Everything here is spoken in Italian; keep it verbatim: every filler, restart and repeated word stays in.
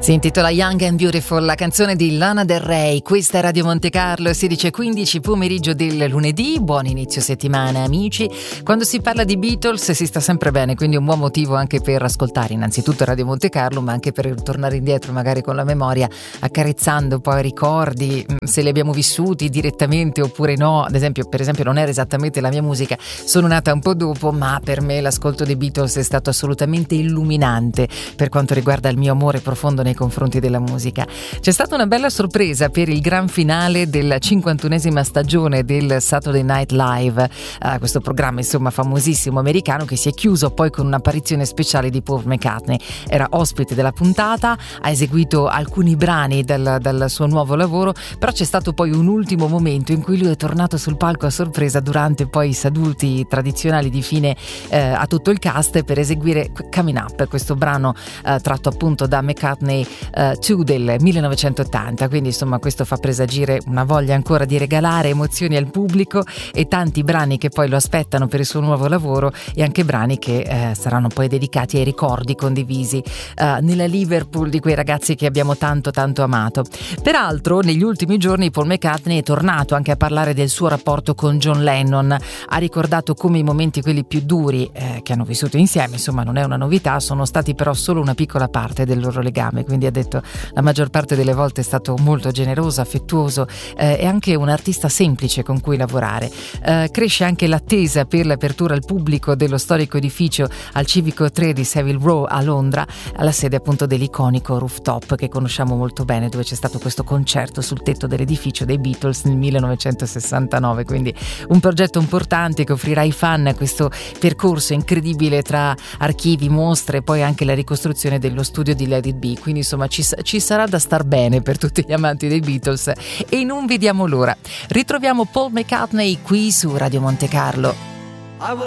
Si intitola Young and Beautiful, la canzone di Lana Del Rey. Questa è Radio Monte Carlo, sedici e quindici, pomeriggio del lunedì. Buon inizio settimana, amici. Quando si parla di Beatles si sta sempre bene, quindi un buon motivo anche per ascoltare innanzitutto Radio Monte Carlo, ma anche per tornare indietro magari con la memoria, accarezzando poi ricordi, se li abbiamo vissuti direttamente oppure no. Ad esempio, per esempio non era esattamente la mia musica, sono nata un po' dopo, ma per me l'ascolto dei Beatles è stato assolutamente illuminante per quanto riguarda il mio amore profondo nei confronti della musica. C'è stata una bella sorpresa per il gran finale della cinquantunesima stagione del Saturday Night Live, uh, questo programma insomma famosissimo americano che si è chiuso poi con un'apparizione speciale di Paul McCartney. Era ospite della puntata, ha eseguito alcuni brani dal, dal suo nuovo lavoro, però c'è stato poi un ultimo momento in cui lui è tornato sul palco a sorpresa durante poi i saluti tradizionali di fine eh, a tutto il cast per eseguire Coming Up, questo brano eh, tratto appunto da McCartney Uh, due del millenovecentottanta. Quindi insomma questo fa presagire una voglia ancora di regalare emozioni al pubblico e tanti brani che poi lo aspettano per il suo nuovo lavoro e anche brani che eh, saranno poi dedicati ai ricordi condivisi uh, nella Liverpool di quei ragazzi che abbiamo tanto tanto amato. Peraltro negli ultimi giorni Paul McCartney è tornato anche a parlare del suo rapporto con John Lennon, ha ricordato come i momenti quelli più duri eh, che hanno vissuto insieme, insomma non è una novità, sono stati però solo una piccola parte del loro legame. Quindi ha detto la maggior parte delle volte è stato molto generoso, affettuoso eh, e anche un artista semplice con cui lavorare. Eh, cresce anche l'attesa per l'apertura al pubblico dello storico edificio al Civico tre di Savile Row a Londra, alla sede appunto dell'iconico Rooftop che conosciamo molto bene, dove c'è stato questo concerto sul tetto dell'edificio dei Beatles nel millenovecentosessantanove. Quindi un progetto importante che offrirà ai fan questo percorso incredibile tra archivi, mostre e poi anche la ricostruzione dello studio di Let It Be. Quindi insomma ci, ci sarà da star bene per tutti gli amanti dei Beatles e non vediamo l'ora. Ritroviamo Paul McCartney qui su Radio Monte Carlo.